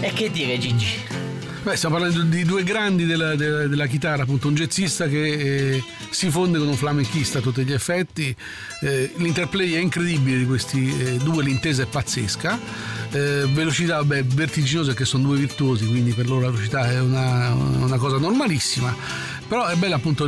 E che dire, Gigi? Beh, stiamo parlando di due grandi della chitarra, appunto un jazzista che si fonde con un flamenchista a tutti gli effetti. L'interplay è incredibile di questi due, l'intesa è pazzesca, velocità vertiginosa, che sono due virtuosi, quindi per loro la velocità è una cosa normalissima, però è bella appunto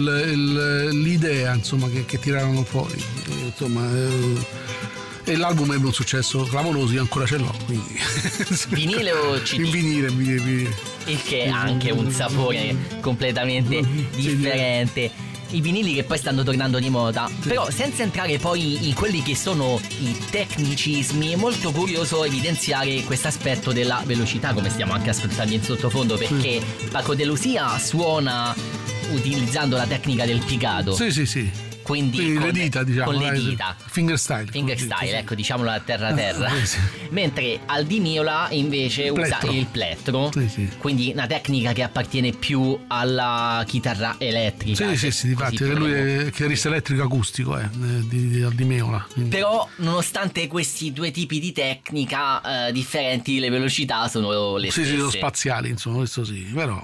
l'idea, insomma, che tirarono fuori, insomma. E l'album ebbe un successo clamoroso, io ancora ce l'ho, quindi vinile o CD? In vinile. Il che ha anche un sapore completamente differente. I vinili che poi stanno tornando di moda, sì. Però senza entrare poi in quelli che sono i tecnicismi, è molto curioso evidenziare questo aspetto della velocità, come stiamo anche ascoltando in sottofondo, perché sì. Paco de Lucia suona utilizzando la tecnica del pigato. Sì. Quindi con le dita, diciamo, con le dita. Fingerstyle, ecco, diciamolo a terra. Sì. Mentre Al Di Meola invece usa il plettro, sì. Quindi una tecnica che appartiene più alla chitarra elettrica. Sì, difatti lui è chitarrista elettrico acustico di Al Di Meola. Quindi. Però nonostante questi due tipi di tecnica differenti, le velocità sono le stesse. Sì, sono spaziali, insomma, questo sì, però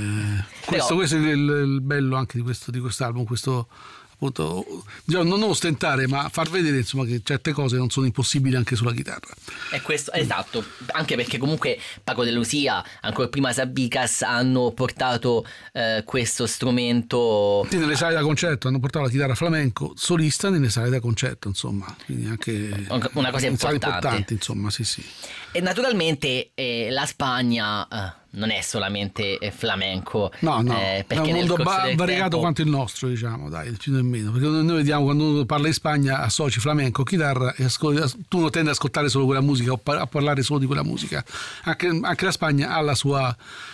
questo è il bello anche di quest'album, questo appunto, diciamo, non ostentare, ma far vedere, insomma, che certe cose non sono impossibili anche sulla chitarra. E questo, esatto, anche perché comunque Paco de Lucia, ancora prima Sabicas, hanno portato questo strumento. Sì, nelle sale da concerto hanno portato la chitarra flamenco solista nelle sale da concerto, insomma, quindi anche una cosa importante, insomma, sì. E naturalmente la Spagna non è solamente flamenco, no, perché è un mondo variegato quanto il nostro, diciamo, dai, più o meno, perché noi vediamo quando uno parla in Spagna associ flamenco, chitarra e tu non tendi ad ascoltare solo quella musica o a parlare solo di quella musica. Anche la Spagna ha la sua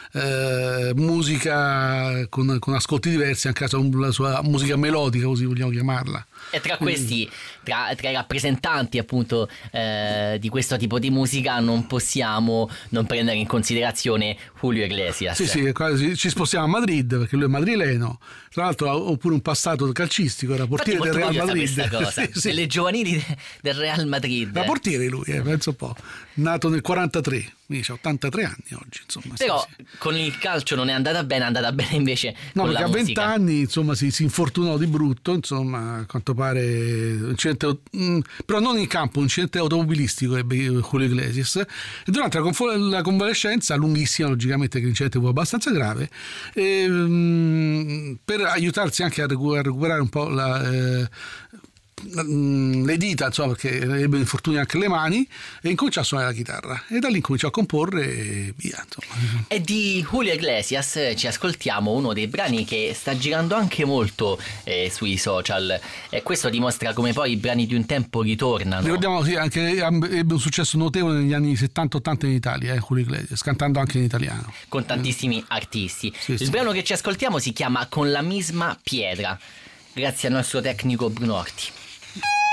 musica con ascolti diversi, anche la sua musica melodica, così vogliamo chiamarla. E tra questi, tra i rappresentanti appunto di questo tipo di musica, non possiamo non prendere in considerazione Julio Iglesias. Sì, ci spostiamo a Madrid perché lui è madrileno, tra l'altro ha pure un passato calcistico, era portiere del Real Madrid. Cosa. Sì. Delle giovanili del Real Madrid. Era portiere lui, penso un po', nato nel 43. Quindi c'ha 83 anni oggi, insomma. Però con il calcio non è andata bene, è andata bene invece con la musica. No, perché a 20 anni, insomma, si infortunò di brutto, insomma, a quanto pare però non in campo, un incidente automobilistico ebbe Julio Iglesias, e durante la convalescenza, lunghissima logicamente, che l'incidente fu abbastanza grave, per aiutarsi anche a recuperare un po' le dita, insomma, perché ebbe infortuni anche alle mani, e incominciò a suonare la chitarra e da lì incominciò a comporre e via, insomma. E di Julio Iglesias ci ascoltiamo uno dei brani che sta girando anche molto sui social, e questo dimostra come poi i brani di un tempo ritornano. Ricordiamo, sì, anche ebbe un successo notevole negli anni 70-80 in Italia, Julio Iglesias, cantando anche in italiano con tantissimi artisti. Il brano che ci ascoltiamo si chiama Con la misma piedra, grazie al nostro tecnico Bruno Orti.